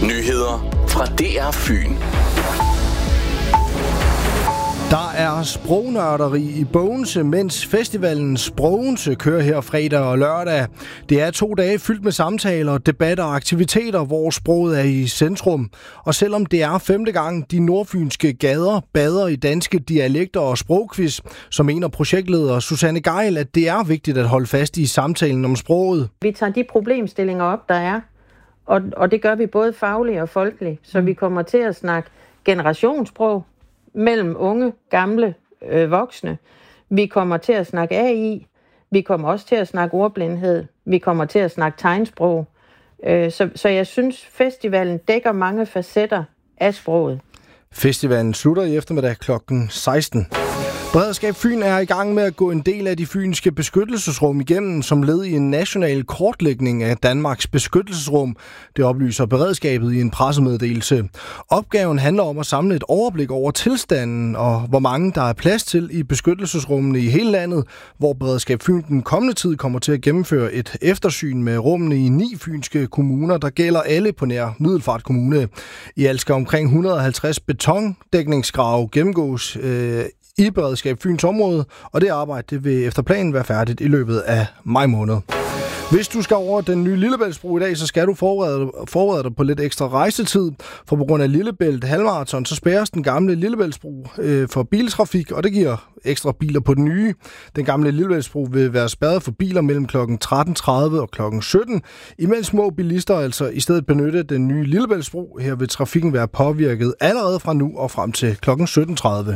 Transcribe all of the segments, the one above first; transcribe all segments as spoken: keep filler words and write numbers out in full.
Nyheder fra D R Fyn. Der er sprognørderi i Bogense, mens festivalen Sprogense kører her fredag og lørdag. Det er to dage fyldt med samtaler, debatter og aktiviteter, hvor sproget er i centrum. Og selvom det er femte gang de nordfynske gader bader i danske dialekter og sprogquiz, så mener projektleder Susanne Geil, at det er vigtigt at holde fast i samtalen om sproget. Vi tager de problemstillinger op, der er, og, og det gør vi både fagligt og folkeligt. Så vi kommer til at snakke generationssprog mellem unge, gamle, øh, voksne. Vi kommer til at snakke A I. Vi kommer også til at snakke ordblindhed. Vi kommer til at snakke tegnsprog. Øh, så, så jeg synes, festivalen dækker mange facetter af sproget. Festivalen slutter i eftermiddag klokken seksten. Beredskab Fyn er i gang med at gå en del af de fynske beskyttelsesrum igennem som led i en national kortlægning af Danmarks beskyttelsesrum. Det oplyser beredskabet i en pressemeddelelse. Opgaven handler om at samle et overblik over tilstanden og hvor mange der er plads til i beskyttelsesrummene i hele landet, hvor Beredskab Fyn den kommende tid kommer til at gennemføre et eftersyn med rummene i ni fynske kommuner, der gælder alle på nær Middelfart Kommune. I alt skal omkring et hundrede og halvtreds betondækningsgrave gennemgås øh, i Beredskab Fyns område, og det arbejde det vil efter planen være færdigt i løbet af maj måned. Hvis du skal over den nye Lillebæltsbro i dag, så skal du forberede, forberede dig på lidt ekstra rejsetid, for på grund af Lillebælt halvmarathon, så spærres den gamle Lillebæltsbro øh, for biltrafik, og det giver ekstra biler på den nye. Den gamle Lillebæltsbro vil være spærret for biler mellem klokken tretten tredive og klokken sytten, imens må bilister altså i stedet benytte den nye Lillebæltsbro. Her vil trafikken være påvirket allerede fra nu og frem til klokken sytten tredive.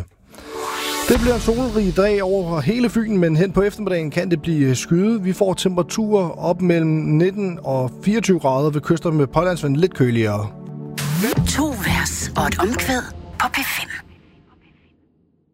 Det bliver en solrig dag over hele Fyn, men hen på eftermiddagen kan det blive skyet. Vi får temperaturer op mellem nitten og fireogtyve grader ved kyster med pålandsvand lidt køligere. To vers og et omkvæd på P fem.